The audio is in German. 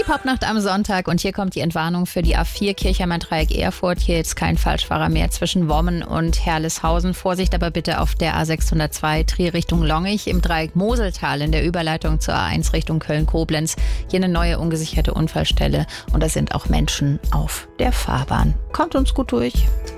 Popnacht am Sonntag und hier kommt die Entwarnung für die A4 Kirchheimer-Dreieck Erfurt. Hier jetzt kein Falschfahrer mehr zwischen Wommen und Herleshausen. Vorsicht aber bitte auf der A602 Trier Richtung Longich, im Dreieck Moseltal in der Überleitung zur A1 Richtung Köln-Koblenz. Hier eine neue ungesicherte Unfallstelle und da sind auch Menschen auf der Fahrbahn. Kommt uns gut durch.